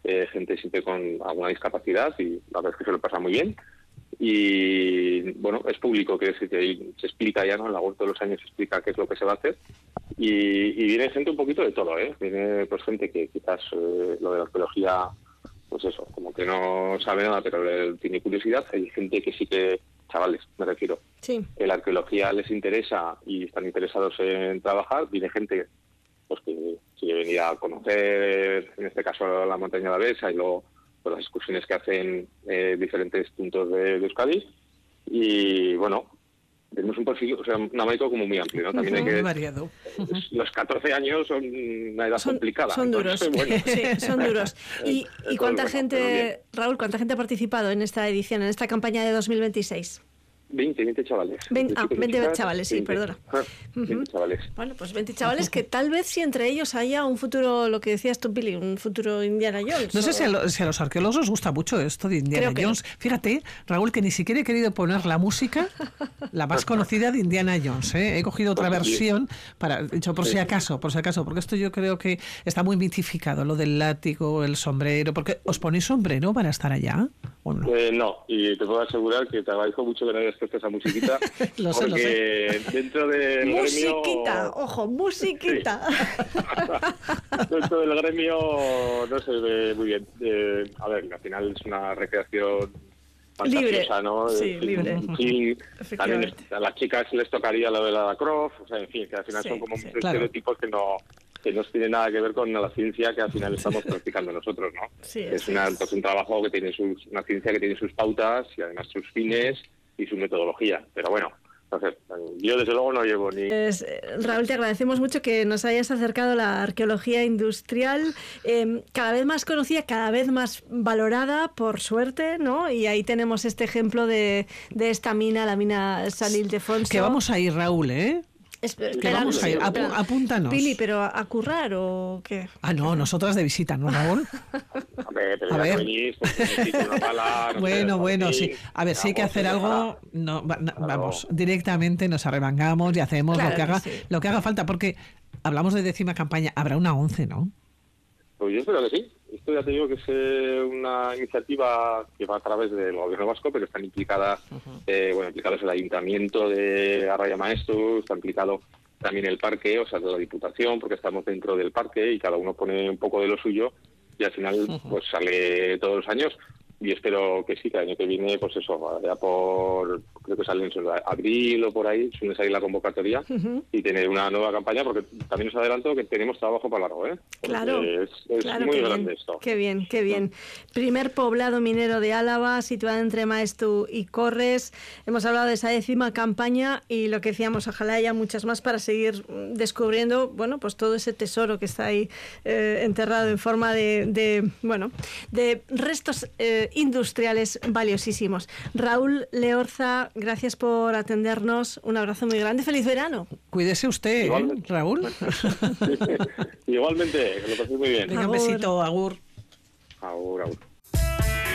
gente siempre con alguna discapacidad, y la verdad es que se lo pasa muy bien. Y bueno, es público, que se explica ya, ¿no? En la web todos los años se explica qué es lo que se va a hacer. Y viene gente un poquito de todo, viene pues gente que quizás lo de la arqueología, pues eso, como que no sabe nada, pero tiene curiosidad. Hay gente que sí que, chavales, me refiero, sí, que la arqueología les interesa y están interesados en trabajar. Viene gente pues que quiere venir a conocer, en este caso, la montaña de la Besa, y luego pues, las excursiones que hacen diferentes puntos de Euskadi. Y bueno, tenemos un perfil, o sea, un abanico como muy amplio, ¿no? También hay que... Muy variado. Los 14 años son una edad complicada. Son duros, entonces, bueno. sí, son duros. ¿Y cuánta bueno, gente, Raúl, cuánta gente ha participado en esta edición, en esta campaña de 2026? 20 chavales. 20 chavales, sí, 20. perdona. 20 chavales. Bueno, pues 20 chavales que tal vez si entre ellos haya un futuro, lo que decías tú, Pili, un futuro Indiana Jones. No sé si a los arqueólogos os gusta mucho esto de Indiana Jones. No. Fíjate, Raúl, que ni siquiera he querido poner la música, la más conocida de Indiana Jones. He cogido otra versión, dicho por si acaso, porque esto yo creo que está muy mitificado, lo del látigo, el sombrero, porque ¿os ponéis sombrero para estar allá? ¿O no? No, y te puedo asegurar que te agradezco mucho que no hayas puesto esa musiquita. lo sé. Dentro del musiquita, gremio... ojo, musiquita. Sí. Dentro del gremio no se ve muy bien. A ver, al final es una recreación fantasiosa, libre, ¿no? Sí, libre. Sí, también a las chicas les tocaría lo de la Croft, o sea, en fin, que al final son como muchos estereotipos que no tiene nada que ver con la ciencia que al final estamos practicando nosotros, ¿no? Sí, es un trabajo que tiene una ciencia que tiene sus pautas y además sus fines y su metodología, pero bueno, entonces yo desde luego no llevo ni... Pues, Raúl, te agradecemos mucho que nos hayas acercado a la arqueología industrial, cada vez más conocida, cada vez más valorada, por suerte, ¿no? Y ahí tenemos este ejemplo de esta mina, la mina San Ildefonso. Que vamos a ir, Raúl, Que vamos a ir, apúntanos. Pili, ¿pero a currar o qué? No, nosotras de visita, ¿no, Raúl? A ver. Venís, una pala, bueno, sí. A ver, si hay que hacer algo, vamos, directamente nos arremangamos y hacemos lo que haga falta, porque hablamos de 10ª campaña, habrá una 11, ¿no? Pues yo espero que sí. Esto ya te digo que es una iniciativa que va a través del gobierno vasco, pero están implicados el ayuntamiento de Arraya Maestro, está implicado también el parque, o sea, de la Diputación, porque estamos dentro del parque y cada uno pone un poco de lo suyo y al final pues sale todos los años. Y espero que sí, que el año que viene, pues eso, ya creo que sale en abril o por ahí, suele salir la convocatoria y tener una nueva campaña, porque también os adelanto que tenemos trabajo para largo, ¿eh? Claro, es muy grande esto. Qué bien. Primer poblado minero de Álava, situado entre Maeztu y Corres. Hemos hablado de esa 10ª campaña y lo que decíamos, ojalá haya muchas más para seguir descubriendo, bueno, pues todo ese tesoro que está ahí enterrado en forma de restos industriales valiosísimos. Raúl Leorza, gracias por atendernos. Un abrazo muy grande. ¡Feliz verano! Cuídese usted, Raúl. Igualmente, que lo paséis muy bien. Venga, un besito, agur. Agur.